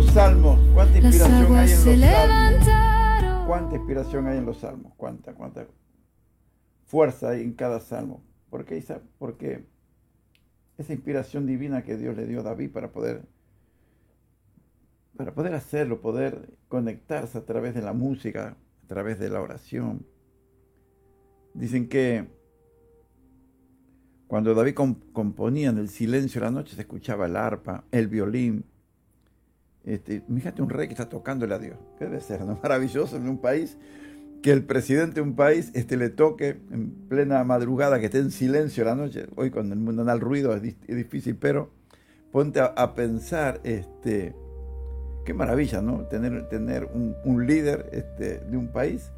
los salmos. ¿Cuánta Las inspiración aguas hay en se los salmos? levantaron. ¿Cuánta inspiración hay en los salmos? ¿Cuánta fuerza hay en cada salmo? Porque esa inspiración divina que Dios le dio a David para poder hacerlo, poder conectarse a través de la música, a través de la oración. Dicen que cuando David componía en el silencio de la noche se escuchaba el arpa, el violín. Fíjate un rey que está tocándole a Dios. ¿Qué debe ser? ¿No? Maravilloso en un país que el presidente de un país le toque en plena madrugada, que esté en silencio la noche. Hoy cuando el mundo anda al ruido es difícil, pero ponte a pensar, qué maravilla, ¿no? Tener un líder de un país